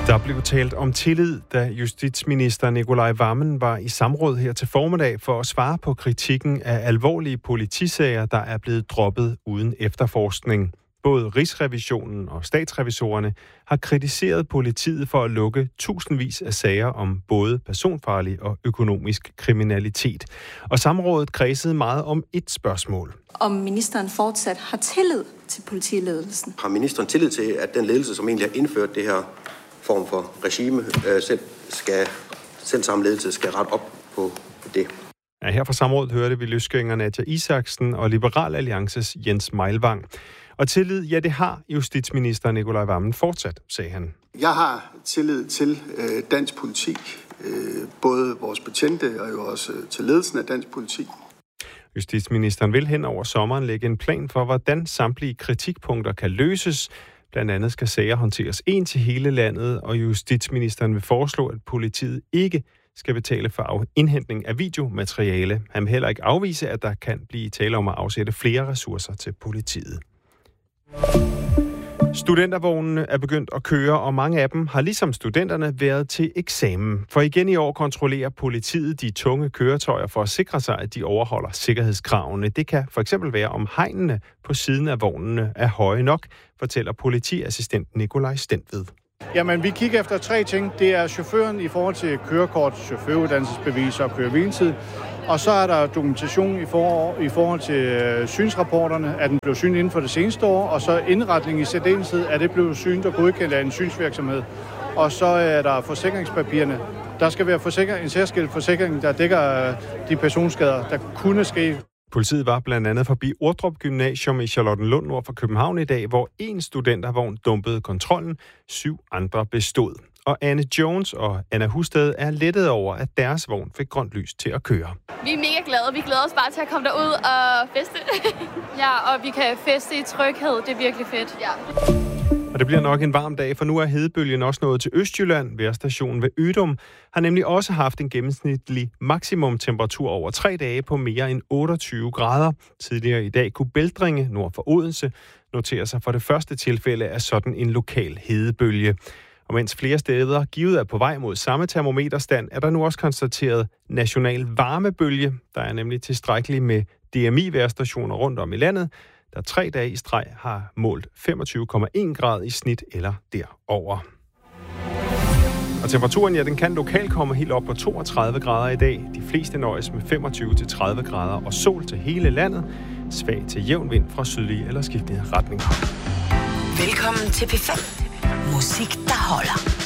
Der blev talt om tillid, da justitsminister Nicolai Wammen var i samråd her til formiddag for at svare på kritikken af alvorlige politisager, der er blevet droppet uden efterforskning. Både Rigsrevisionen og statsrevisorerne har kritiseret politiet for at lukke tusindvis af sager om både personfarlig og økonomisk kriminalitet. Og samrådet kredsede meget om et spørgsmål. Om ministeren fortsat har tillid til politiledelsen? Har ministeren tillid til, at den ledelse, som egentlig har indført det her form for regime, selv samme ledelse skal rette op på det? Ja, her fra samrådet hørte vi løsgænger Nadja Isaksen og Liberal Alliances Jens Meilvang. Og tillid, ja, det har justitsminister Nicolai Wammen fortsat, sagde han. Jeg har tillid til dansk politi, både vores betjente og jo også til ledelsen af dansk politi. Justitsministeren vil hen over sommeren lægge en plan for, hvordan samtlige kritikpunkter kan løses. Blandt andet skal sager håndteres ens i hele landet, og justitsministeren vil foreslå, at politiet ikke skal betale for indhentning af videomateriale. Han vil heller ikke afvise, at der kan blive tale om at afsætte flere ressourcer til politiet. Studentervognene er begyndt at køre, og mange af dem har ligesom studenterne været til eksamen. For igen i år kontrollerer politiet de tunge køretøjer for at sikre sig, at de overholder sikkerhedskravene. Det kan for eksempel være, om hegnene på siden af vognene er høje nok, fortæller politiassistent Nikolaj Stentved. Jamen, vi kigger efter 3 ting. Det er chaufføren i forhold til kørekort, chaufføruddannelsesbevis og køre-hviletid. Og så er der dokumentation i forhold til synsrapporterne, at den blev synet inden for det seneste år, og så indretning i særdeleshed, at det blev synet og godkendt af en synsvirksomhed. Og så er der forsikringspapirerne. Der skal være en særskilt forsikring, der dækker de personskader, der kunne ske. Politiet var blandt andet forbi Ordrup Gymnasium i Charlottenlund nord for København i dag, hvor 1 studentervogn dumpede kontrollen, 7 andre bestod. Og Anne Jones og Anna Husted er lettet over, at deres vogn fik grønt lys til at køre. Vi er mega glade. Vi glæder os bare til at komme derud og feste. Ja, og vi kan feste i tryghed. Det er virkelig fedt. Ja. Og det bliver nok en varm dag, for nu er hedebølgen også nået til Østjylland. Vejrstationen ved Ydum har nemlig også haft en gennemsnitlig maksimumtemperatur over 3 dage på mere end 28 grader. Tidligere i dag kunne Bældringe nord for Odense notere sig for det første tilfælde af sådan en lokal hedebølge. Og mens flere steder givet er på vej mod samme termometerstand, er der nu også konstateret national varmebølge. Der er nemlig tilstrækkeligt med DMI-vejrstationer rundt om i landet, der 3 dage i streg har målt 25,1 grader i snit eller derover. Og temperaturen, ja, den kan lokalt komme helt op på 32 grader i dag. De fleste nøjes med 25-30 grader og sol til hele landet. Svag til jævn vind fra sydlige eller skiftende retninger. Velkommen til P5. Musik, der holder.